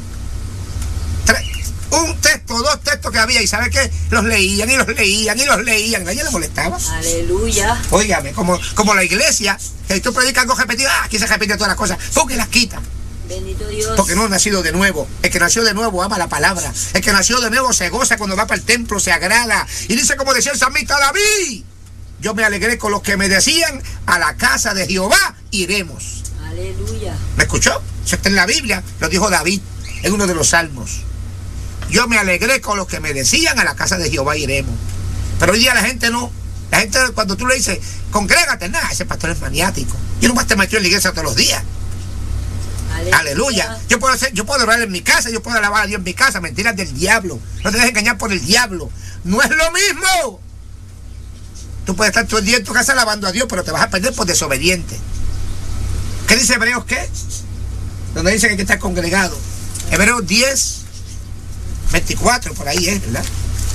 Un texto, dos textos que había, y ¿sabe qué? Los leían y los leían y los leían. Nadie les molestaba. Aleluya. Óigame, como, como la iglesia, que tú predicas algo repetido, ah, aquí se repite todas las cosas, porque las quitan. Bendito Dios. Porque no ha nacido de nuevo. El que nació de nuevo ama la palabra. El que nació de nuevo se goza cuando va para el templo, se agrada. Y dice como decía el salmista David, yo me alegré con los que me decían, a la casa de Jehová iremos. Aleluya. ¿Me escuchó? Eso está en la Biblia, lo dijo David en uno de los salmos. Yo me alegré con los que me decían, a la casa de Jehová iremos. Pero hoy día la gente no. La gente, cuando tú le dices, congrégate, nada, ese pastor es maniático. Yo no más te metió en la iglesia todos los días. Aleluya. Aleluya. Yo puedo hacer, yo puedo orar en mi casa, yo puedo alabar a Dios en mi casa. Mentiras del diablo. No te dejes engañar por el diablo. No es lo mismo. Tú puedes estar todo el día en tu casa alabando a Dios, pero te vas a perder por desobediente. ¿Qué dice Hebreos qué? Donde dice que hay que estar congregado. Hebreos diez, veinticuatro, por ahí es, ¿verdad?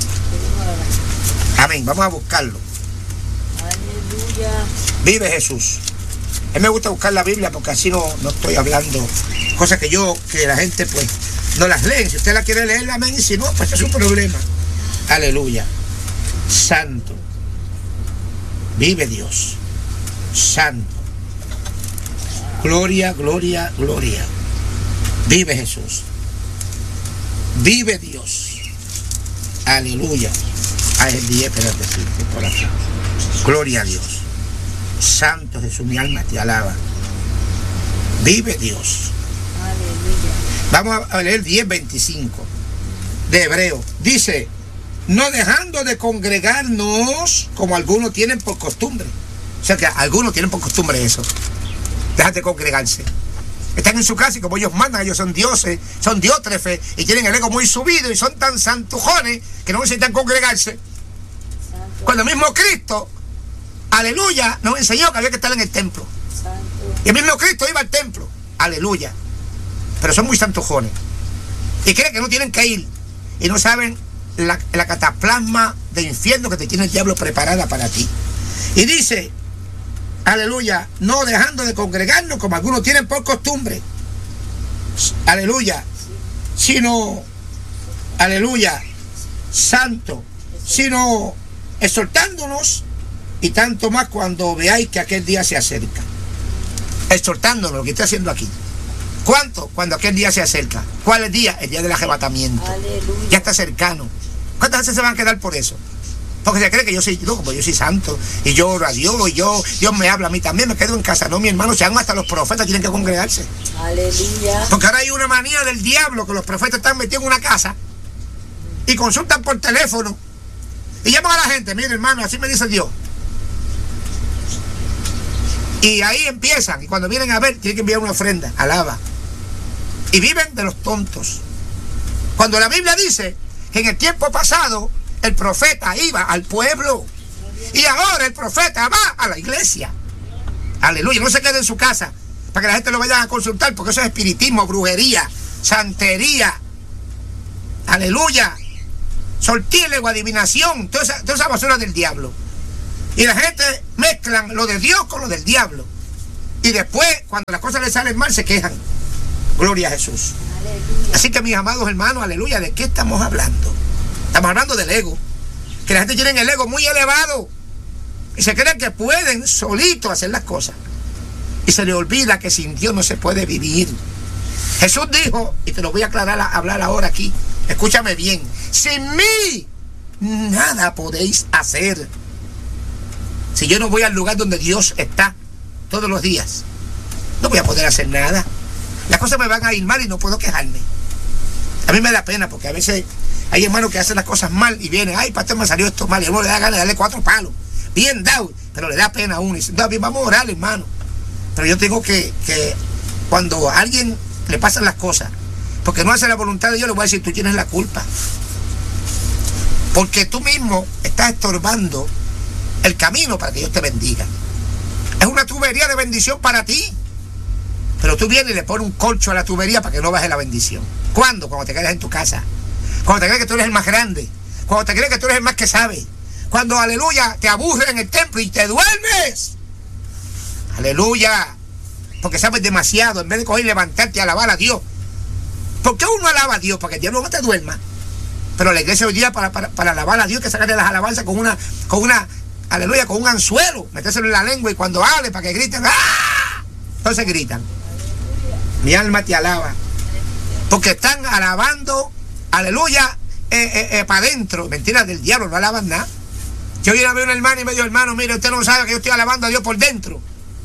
Amén. Vamos a buscarlo. Aleluya. Vive Jesús. A mí me gusta buscar la Biblia porque así no, no estoy hablando cosas que yo, que la gente pues no las lee. Si usted la quiere leer, amén, y si no, pues es un problema. Aleluya. Santo. Vive Dios. Santo. Gloria, gloria, gloria. Vive Jesús. Vive Dios. Aleluya. Ah, el día, espérate, sí, por aquí. Gloria a Dios. Santo Jesús, mi alma te alaba. Vive Dios. Aleluya. Vamos a leer diez veinticinco de Hebreo. Dice, no dejando de congregarnos como algunos tienen por costumbre. O sea que algunos tienen por costumbre eso. Déjate congregarse. Están en su casa y como ellos mandan, ellos son dioses, son diótrefes y tienen el ego muy subido y son tan santujones que no necesitan congregarse. Santo. Cuando el mismo Cristo, aleluya, nos enseñó que había que estar en el templo. Santo. Y el mismo Cristo iba al templo, aleluya. Pero son muy santujones y creen que no tienen que ir y no saben la, la cataplasma de infierno que te tiene el diablo preparada para ti. Y dice, aleluya, no dejando de congregarnos como algunos tienen por costumbre, aleluya, sino, aleluya, santo, sino exhortándonos, y tanto más cuando veáis que aquel día se acerca. Exhortándonos, lo que estoy haciendo aquí. ¿Cuánto? Cuando aquel día se acerca. ¿Cuál es el día? El día del arrebatamiento. Aleluya. Ya está cercano. ¿Cuántas veces se van a quedar por eso? Porque se cree que yo soy, no, como yo soy santo, y yo oro a Dios, y yo, Dios me habla a mí también, me quedo en casa. No, mi hermano, se han hasta los profetas tienen que congregarse. Aleluya. Porque ahora hay una manía del diablo, que los profetas están metidos en una casa, y consultan por teléfono, y llaman a la gente, mire hermano, así me dice Dios. Y ahí empiezan, y cuando vienen a ver, tienen que enviar una ofrenda, alaba. Y viven de los tontos. Cuando la Biblia dice que en el tiempo pasado, el profeta iba al pueblo y ahora el profeta va a la iglesia. Aleluya. No se quede en su casa para que la gente lo vaya a consultar, porque eso es espiritismo, brujería, santería. Aleluya. sortílego, adivinación, toda esa, toda esa basura del diablo. Y la gente mezclan lo de Dios con lo del diablo. Y después, cuando las cosas les salen mal, se quejan. Gloria a Jesús. Aleluya. Así que, mis amados hermanos, aleluya, ¿de qué estamos hablando? Estamos hablando del ego. Que la gente tiene el ego muy elevado. Y se creen que pueden solitos hacer las cosas. Y se le olvida que sin Dios no se puede vivir. Jesús dijo, y te lo voy a aclarar, a hablar ahora aquí. Escúchame bien. Sin mí, nada podéis hacer. Si yo no voy al lugar donde Dios está todos los días, no voy a poder hacer nada. Las cosas me van a ir mal y no puedo quejarme. A mí me da pena porque a veces hay hermanos que hacen las cosas mal y vienen, ay, pastor, me salió esto mal, y a uno le da ganas de darle cuatro palos, bien dado, pero le da pena a uno. Y dice, David, vamos a orar, hermano. Pero yo tengo que, que cuando a alguien le pasan las cosas, porque no hace la voluntad de Dios, le voy a decir, tú tienes la culpa. Porque tú mismo estás estorbando el camino para que Dios te bendiga. Es una tubería de bendición para ti. Pero tú vienes y le pones un colcho a la tubería para que no baje la bendición. ¿Cuándo? Cuando te quedas en tu casa. Cuando te crees que tú eres el más grande. Cuando te crees que tú eres el más que sabe. Cuando, aleluya, te aburres en el templo y te duermes. Aleluya. Porque sabes demasiado. En vez de coger y levantarte y alabar a Dios. ¿Por qué uno alaba a Dios? Para que el diablo no te duerma. Pero la iglesia hoy día para, para, para alabar a Dios, que sacarle las alabanzas con una, con una, aleluya, con un anzuelo. Metérselo en la lengua y cuando hable para que griten, ¡ah! Entonces gritan. Mi alma te alaba. Porque están alabando, aleluya, eh, eh, eh, para adentro. Mentiras del diablo, no alaban nada. Yo hoy veo a un hermano y me dijo, hermano, mire, usted no sabe que yo estoy alabando a Dios por dentro.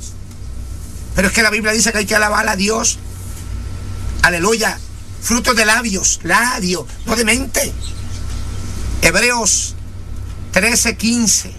Pero es que la Biblia dice que hay que alabar a Dios. Aleluya. Frutos de labios, labios, no de mente. Hebreos trece, quince.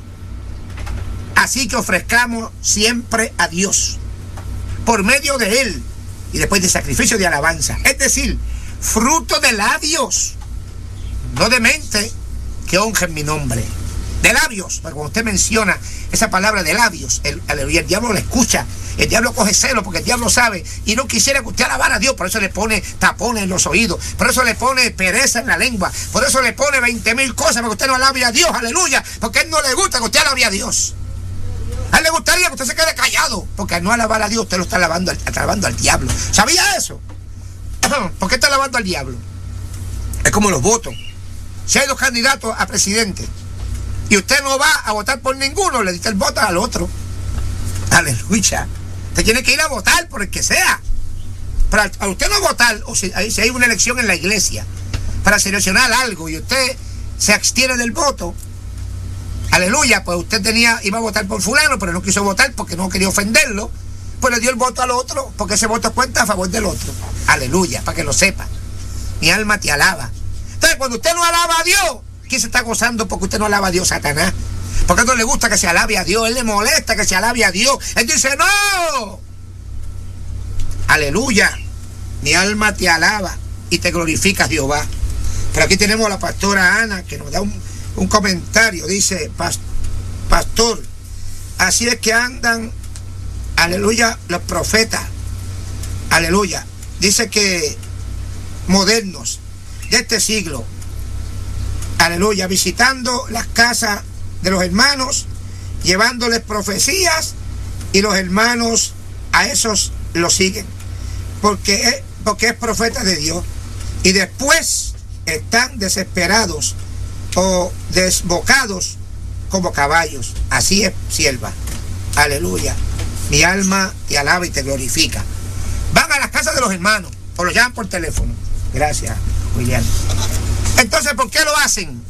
Así que ofrezcamos siempre a Dios por medio de Él y después de sacrificio de alabanza. Es decir, fruto de labios, no de mente, que honren mi nombre. De labios, porque cuando usted menciona esa palabra de labios, el, el, el diablo la escucha, el diablo coge celo porque el diablo sabe y no quisiera que usted alabara a Dios, por eso le pone tapones en los oídos, por eso le pone pereza en la lengua, por eso le pone veinte mil cosas para que usted no alabe a Dios, aleluya, porque a él no le gusta que usted alabe a Dios. A él le gustaría que usted se quede callado, porque al no alabar a Dios usted lo está alabando, alabando al diablo. ¿Sabía eso? ¿Por qué está alabando al diablo? Es como los votos. Si hay dos candidatos a presidente y usted no va a votar por ninguno, le diste el voto al otro. Aleluya. Usted tiene que ir a votar por el que sea. Pero a usted no votar, o si hay, si hay una elección en la iglesia para seleccionar algo y usted se abstiene del voto, aleluya, pues usted tenía, iba a votar por fulano, pero no quiso votar porque no quería ofenderlo, pues le dio el voto al otro, porque ese voto cuenta a favor del otro. Aleluya, para que lo sepa. Mi alma te alaba. Entonces, cuando usted no alaba a Dios, ¿quién se está gozando porque usted no alaba a Dios? Satanás. Porque no le gusta que se alabe a Dios, él le molesta que se alabe a Dios. Él dice, no. Aleluya. Mi alma te alaba y te glorifica, Jehová. Pero aquí tenemos a la pastora Ana que nos da un, un comentario. Dice, pastor, así es que andan, aleluya, los profetas. Aleluya. Dice que modernos de este siglo, aleluya, visitando las casas de los hermanos, llevándoles profecías, y los hermanos a esos lo siguen porque es, porque es profeta de Dios, y después están desesperados o desbocados como caballos. Así es, sierva. Aleluya. Mi alma te alaba y te glorifica. Van a las casas de los hermanos o los llaman por teléfono. Gracias, William. Entonces, ¿por qué lo hacen?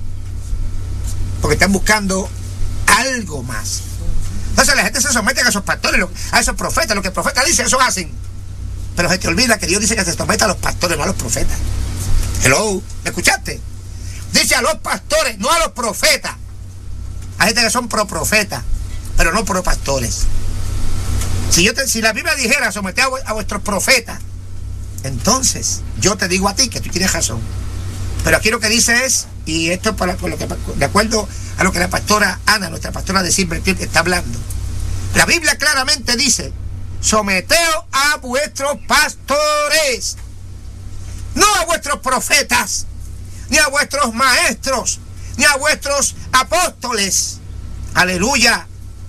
Porque están buscando algo más. Entonces la gente se somete a esos pastores, a esos profetas. Lo que el profeta dice, eso hacen. Pero se te olvida que Dios dice que se someta a los pastores, no a los profetas. Hello, ¿me escuchaste? Dice a los pastores, no a los profetas. Hay gente que son pro profetas, pero no pro pastores. Si, yo te, si la Biblia dijera someter a, a vuestros profetas, entonces yo te digo a ti que tú tienes razón. Pero aquí lo que dice es, y esto es para, por lo que, de acuerdo a lo que la pastora Ana, nuestra pastora de Silver Cliff, está hablando. La Biblia claramente dice, someteos a vuestros pastores, no a vuestros profetas, ni a vuestros maestros, ni a vuestros apóstoles, aleluya,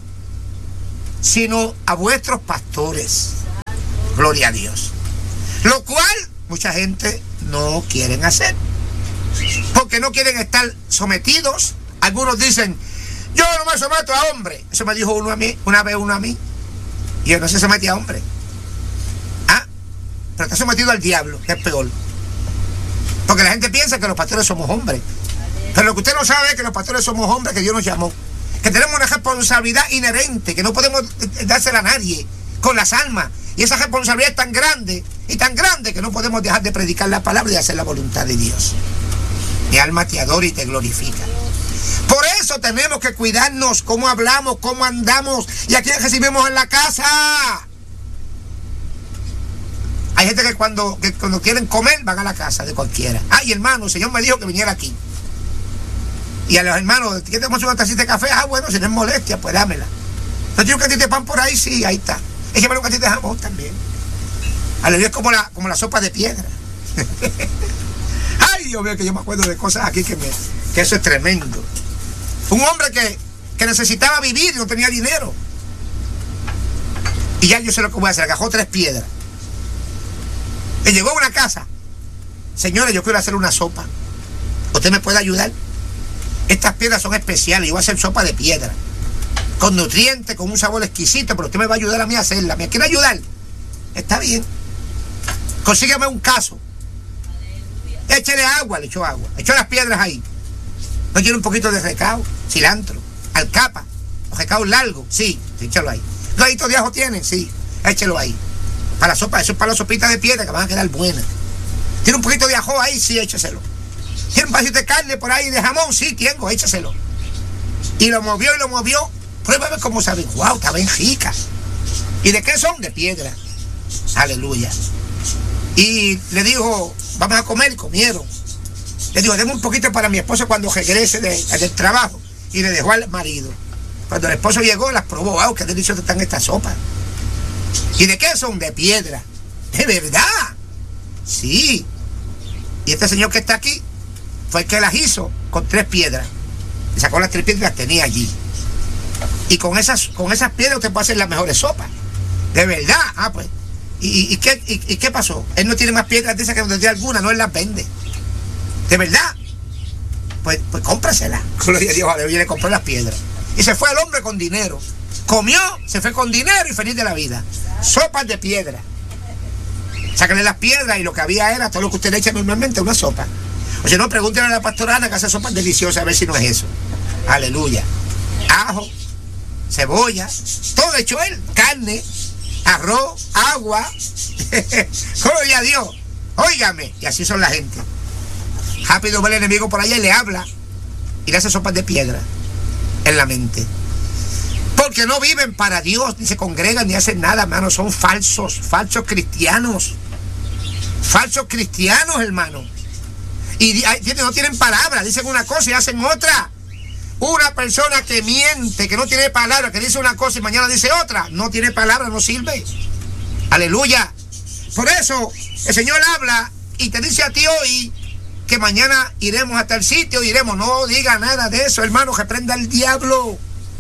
sino a vuestros pastores. Gloria a Dios. Lo cual mucha gente no quieren hacer, porque no quieren estar sometidos. Algunos dicen, yo no me someto a hombre. Eso me dijo uno a mí, una vez uno a mí. Y yo no se sometía a hombre. Ah, pero está sometido al diablo, que es peor. Porque la gente piensa que los pastores somos hombres. Pero lo que usted no sabe es que los pastores somos hombres que Dios nos llamó. Que tenemos una responsabilidad inherente, que no podemos dársela a nadie, con las almas. Y esa responsabilidad es tan grande, y tan grande, que no podemos dejar de predicar la palabra y hacer la voluntad de Dios. Mi alma te adora y te glorifica. Por eso tenemos que cuidarnos, cómo hablamos, cómo andamos y a quién recibimos en la casa. Hay gente que cuando, que cuando quieren comer van a la casa de cualquiera. Ay, hermano, el Señor me dijo que viniera aquí. Y a los hermanos, ¿qué tenemos una tacita de café? Ah, bueno, si no es molestia, pues dámela. ¿No tiene un cantito de pan por ahí? Sí, ahí está. Échame un cantito de jamón también. Aleluya, es como la, como la sopa de piedra. Ay, Dios mío, que yo me acuerdo de cosas aquí que, me, que eso es tremendo. Un hombre que, que necesitaba vivir y no tenía dinero. Y ya yo sé lo que voy a hacer, agajó tres piedras. Y llegó a una casa. Señores, yo quiero hacer una sopa. ¿Usted me puede ayudar? Estas piedras son especiales, yo voy a hacer sopa de piedra. Con nutrientes, con un sabor exquisito, pero usted me va a ayudar a mí a hacerla. ¿Me quiere ayudar? Está bien. Consígueme un caso. Échele agua, le echó agua. Echó las piedras ahí. ¿No quiere un poquito de recao? Cilantro, alcapa, los recaos largos, sí, échalo ahí. ¿Raditos de ajo tienen? Sí, échelo ahí. Para la sopa, eso es para las sopitas de piedra que van a quedar buenas. ¿Tiene un poquito de ajo ahí? Sí, écheselo. ¿Tiene un vasito de carne por ahí de jamón? Sí, tengo, écheselo. Y lo movió y lo movió. Pruébame cómo saben. Wow, estaban ricas. ¿Y de qué son? De piedra. Aleluya. Y le dijo, vamos a comer, y comieron. Le dijo, deme un poquito para mi esposo cuando regrese de, del trabajo. Y le dejó al marido. Cuando el esposo llegó, las probó. ¡Wow! ¡Qué deliciosas están estas sopas! ¿Y de qué son? De piedra. ¿De verdad? Sí. Y este señor que está aquí fue el que las hizo con tres piedras. Y sacó las tres piedras y las tenía allí. Y con esas, con esas piedras usted puede hacer las mejores sopas. ¿De verdad? Ah, pues. ¿Y, y, y, qué, y, y qué pasó? Él no tiene más piedras de esas que donde tiene alguna, no él las vende. ¿De verdad? Pues, pues cómprasela. Gloria a Dios, aleluya, le compró las piedras. Y se fue el hombre con dinero. Comió, se fue con dinero y feliz de la vida. Sopas de piedra. Sáquenle las piedras y lo que había era todo lo que usted le echa normalmente, una sopa. O sea, no, pregúntenle a la pastora Ana que hace sopas deliciosas a ver si no es eso. Aleluya. Ajo, cebolla, todo hecho él. Carne, arroz, agua. Gloria a Dios. Óigame. Y así son la gente. Rápido ve el enemigo por allá y le habla y le hace sopas de piedra en la mente. Porque no viven para Dios, ni se congregan, ni hacen nada, hermano. Son falsos, falsos cristianos. Falsos cristianos, hermano. Y no tienen palabra, dicen una cosa y hacen otra. Una persona que miente, que no tiene palabra, que dice una cosa y mañana dice otra, no tiene palabra, no sirve. Aleluya. Por eso el Señor habla y te dice a ti hoy que mañana iremos hasta el sitio, iremos. No diga nada de eso, hermano, reprenda al diablo.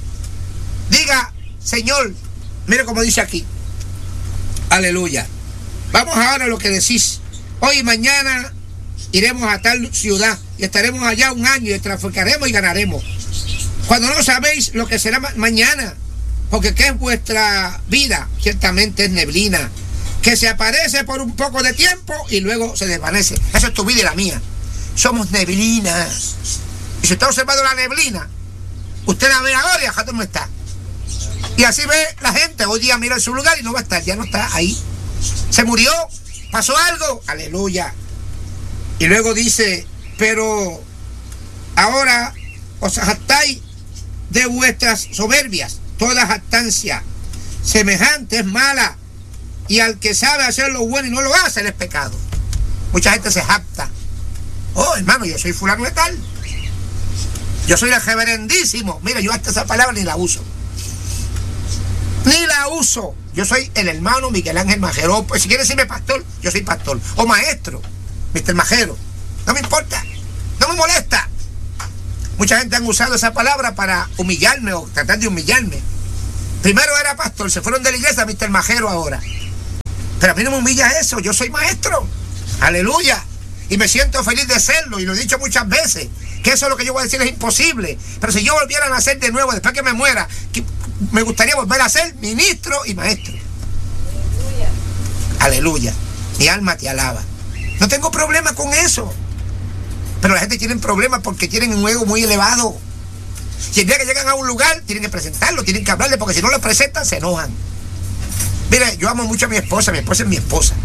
Diga, Señor, mire como dice aquí. Aleluya. Vamos ahora a lo que decís. Hoy y mañana iremos a tal ciudad y estaremos allá un año y traficaremos y ganaremos. Cuando no sabéis lo que será ma- mañana, porque ¿qué es vuestra vida? Ciertamente es neblina, que se aparece por un poco de tiempo y luego se desvanece. Eso es tu vida y la mía. Somos neblina. Y si está observando la neblina, usted la ve ahora y acá no está. Y así ve la gente. Hoy día mira en su lugar y no va a estar, ya no está ahí. Se murió, pasó algo, aleluya. Y luego dice, pero ahora os jactáis de vuestras soberbias. Toda jactancia semejante es mala, y al que sabe hacer lo bueno y no lo hace, es pecado. Mucha gente se jacta. Oh, hermano, yo soy fulano de tal. Yo soy el reverendísimo. Mira, yo hasta esa palabra ni la uso. Ni la uso. Yo soy el hermano Miguel Ángel Majero. Pues si quiere decirme pastor, yo soy pastor. O maestro, mister Majero. No me importa. no me molesta. Mucha gente han usado esa palabra para humillarme o tratar de humillarme. Primero era pastor, se fueron de la iglesia, mister Majero ahora. Pero a mí no me humilla eso, yo soy maestro. Aleluya. Y me siento feliz de serlo, y lo he dicho muchas veces, que eso es lo que yo voy a decir es imposible. Pero si yo volviera a nacer de nuevo, después que me muera, que me gustaría volver a ser ministro y maestro. Aleluya. Aleluya. Mi alma te alaba. No tengo problema con eso. Pero la gente tiene problemas porque tienen un ego muy elevado. Y el día que llegan a un lugar, tienen que presentarlo, tienen que hablarle, porque si no lo presentan, se enojan. Mire, yo amo mucho a mi esposa, mi esposa es mi esposa.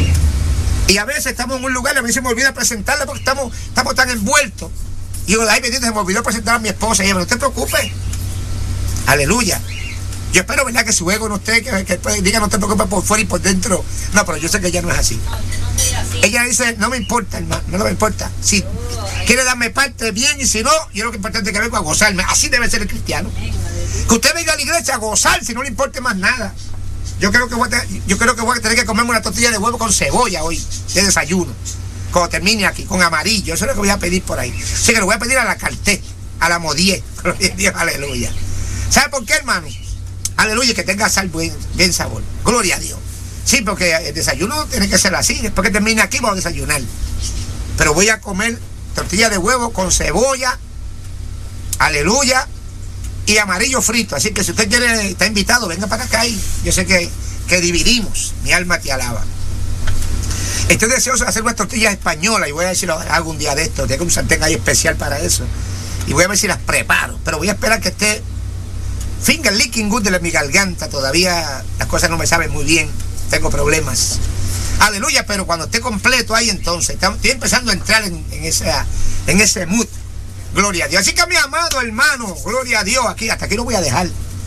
Y a veces estamos en un lugar y a mí se me olvida presentarla porque estamos, estamos tan envueltos. Y digo, ay, bendito, se me olvidó presentar a mi esposa. Y ella, no te preocupes. Aleluya. Yo espero, ¿verdad?, que su ego no esté, que, que diga, no te preocupes por fuera y por dentro. No, pero yo sé que ella no es así. No, no soy así. Ella dice, no me importa, hermano, no me importa. Si quiere darme parte, bien, y si no, yo lo que importante es que vengo a gozarme. Así debe ser el cristiano. Que usted venga a la iglesia a gozar, si no le importe más nada. Yo creo que voy a tener, yo creo que voy a tener que comerme una tortilla de huevo con cebolla hoy, de desayuno. Cuando termine aquí, con amarillo. Eso es lo que voy a pedir por ahí. Así que lo voy a pedir a la Carté, a la Modié. Dios, aleluya. ¿Sabe por qué, hermano? Aleluya, que tenga sal buen, bien sabor. Gloria a Dios. Sí, porque el desayuno tiene que ser así. Después que termine aquí voy a desayunar. Pero voy a comer tortilla de huevo con cebolla. Aleluya. Y amarillo frito. Así que si usted quiere, está invitado, venga para acá. Y yo sé que, que dividimos. Mi alma te alaba. Estoy deseoso de hacer unas tortillas españolas. Y voy a ver si lo hago un día de esto. Tengo un sartén ahí especial para eso. Y voy a ver si las preparo. Pero voy a esperar que esté finger licking good de mi garganta. Todavía las cosas no me saben muy bien. Tengo problemas. Aleluya, pero cuando esté completo ahí, entonces estoy empezando a entrar en, en, esa, en ese mood. Gloria a Dios. Así que, mi amado hermano, gloria a Dios, aquí, hasta aquí lo voy a dejar.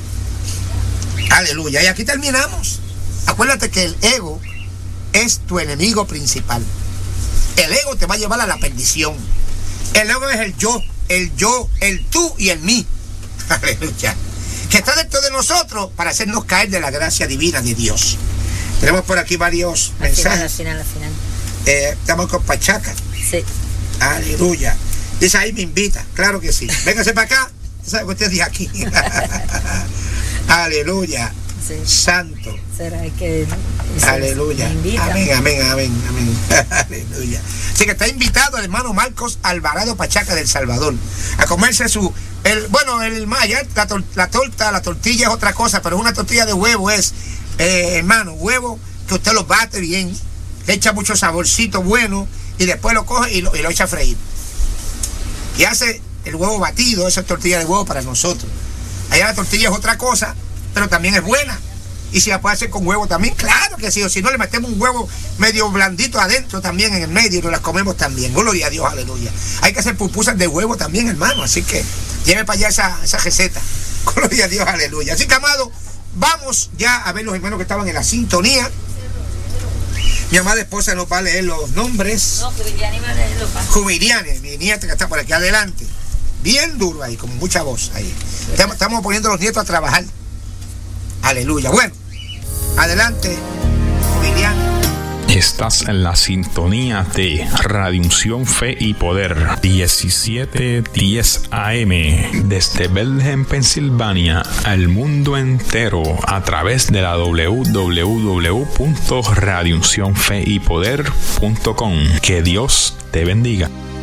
Aleluya. Y aquí terminamos. Acuérdate que el ego es tu enemigo principal. El ego te va a llevar a la perdición. El ego es el yo, el yo, el tú y el mí. Aleluya. Que está dentro de nosotros para hacernos caer de la gracia divina de Dios. Tenemos por aquí varios al mensajes. Final, al final, al final. Eh, estamos con Pachaca. Sí. Aleluya. Dice ahí, me invita. Claro que sí. Véngase para acá. ¿Sabe que usted dice aquí? Aleluya. Sí. Santo. ¿Será que aleluya? Amén, amén, amén, amén. Aleluya. Así que está invitado el hermano Marcos Alvarado Pachaca del Salvador a comerse su, el, bueno, el maya, la, tor, la torta, la tortilla es otra cosa, pero una tortilla de huevo es, eh, hermano, huevo que usted lo bate bien, le echa mucho saborcito bueno y después lo coge y lo, y lo echa a freír. Y hace el huevo batido, esa es tortilla de huevo para nosotros. Allá la tortilla es otra cosa, pero también es buena. Y si la puede hacer con huevo también, claro que sí. O si no, le metemos un huevo medio blandito adentro también en el medio y nos las comemos también. Gloria a Dios, aleluya. Hay que hacer pupusas de huevo también, hermano. Así que lleve para allá esa, esa receta. Gloria a Dios, aleluya. Así que, amado, vamos ya a ver los hermanos que estaban en la sintonía. Mi amada esposa nos va a leer los nombres. No, Juviriani va a leerlo. Juviriani, mi nieta que está por aquí adelante. Bien duro ahí, con mucha voz ahí. Estamos, estamos poniendo a los nietos a trabajar. Aleluya. Bueno, adelante, Juviriani. Estás en la sintonía de Radio Unción Fe y Poder diecisiete diez A M desde Bethlehem, Pensilvania, al mundo entero a través de la doble u doble u doble u punto radio unción fe y poder punto com. Que Dios te bendiga.